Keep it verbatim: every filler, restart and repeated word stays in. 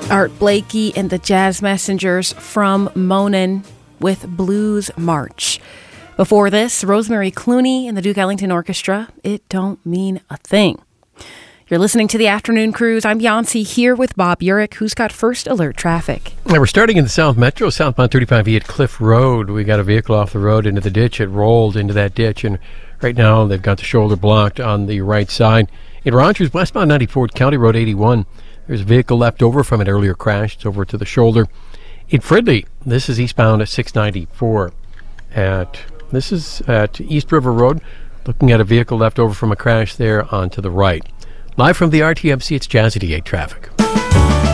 Art Blakey and the Jazz Messengers from Monin with Blues March. Before this, Rosemary Clooney and the Duke Ellington Orchestra, It Don't Mean a Thing. You're listening to the Afternoon Cruise. I'm Yancey here with Bob Urich, who's got first alert traffic. Now we're starting in the South Metro, southbound thirty-five E at Cliff Road. We got a vehicle off the road into the ditch. It rolled into that ditch, and right now they've got the shoulder blocked on the right side. In Rogers, westbound ninety-fourth County Road eighty-one, there's a vehicle left over from an earlier crash. It's over to the shoulder. In Fridley, this is eastbound at six ninety-four. At This is at East River Road, looking at a vehicle left over from a crash there onto the right. Live from the R T M C, it's Jazz eighty-eight traffic.